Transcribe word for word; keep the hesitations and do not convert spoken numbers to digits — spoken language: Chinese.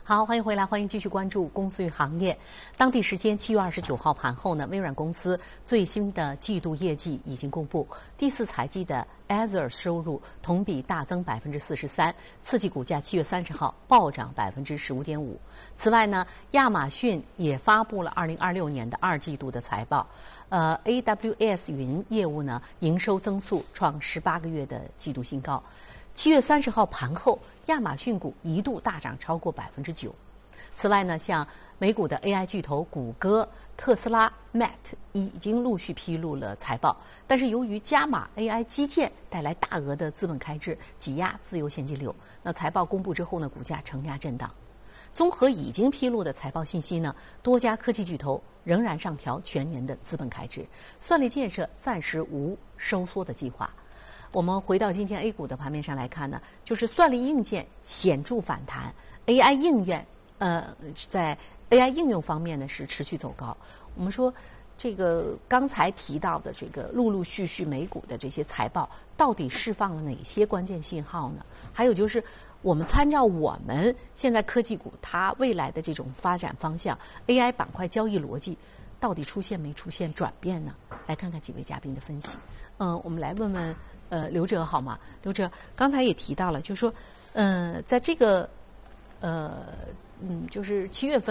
好，欢迎回来，欢迎继续关注公司与行业。当地时间七月二十九号盘后呢，微软公司最新的季度业绩已经公布，第四财季的 Azure 收入同比大增百分之四十三，刺激股价七月三十号暴涨百分之十五点五。此外呢，亚马逊也发布了二零二六年的二季度的财报，呃 ，A W S 云业务呢营收增速创十八个月的季度新高。七月三十号盘后，亚马逊股一度大涨超过百分之九。此外呢，像美股的 A I 巨头谷歌、特斯拉、Meta 已经陆续披露了财报，但是由于加码 A I 基建带来大额的资本开支，挤压自由现金流。那财报公布之后呢，股价承压震荡。综合已经披露的财报信息呢，多家科技巨头仍然上调全年的资本开支，算力建设暂时无收缩的计划。我们回到今天 A 股的盘面上来看呢，就是算力硬件显著反弹 ，A I 应用呃在 A I 应用方面呢是持续走高。我们说这个刚才提到的这个陆陆续续美股的这些财报，到底释放了哪些关键信号呢？还有就是我们参照我们现在科技股它未来的这种发展方向 ，A I 板块交易逻辑到底出现没出现转变呢？来看看几位嘉宾的分析。嗯，我们来问问。呃，刘哲好吗？刘哲刚才也提到了，就是说，呃，在这个，呃，嗯，就是七月份。